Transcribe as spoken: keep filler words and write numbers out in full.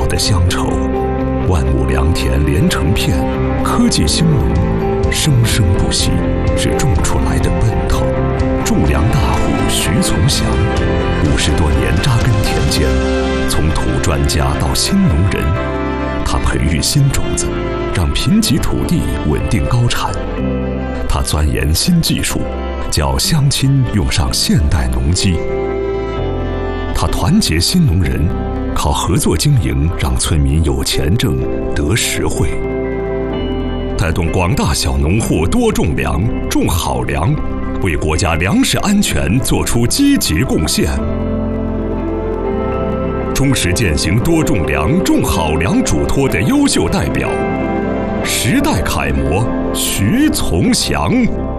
的乡愁，万亩良田连成片，科技兴隆，生生不息，是种出来的奔头。种粮大户徐从祥，五十多年扎根田间，从土专家到新农人，他培育新种子，让贫瘠土地稳定高产。他钻研新技术，叫乡亲用上现代农机。他团结新农人，靠合作经营让村民有钱挣得实惠，带动广大小农户多种粮，种好粮，为国家粮食安全做出积极贡献。忠实践行多种粮、种好粮嘱托的优秀代表，时代楷模徐从祥。